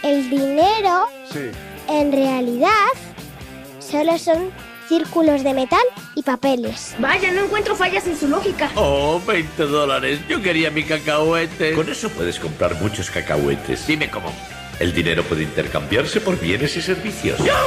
el dinero Sí. en realidad solo son círculos de metal y papeles. Vaya, no encuentro fallas en su lógica. Oh, $20. Yo quería mi cacahuete. Con eso puedes comprar muchos cacahuetes. Dime cómo. El dinero puede intercambiarse por bienes y servicios.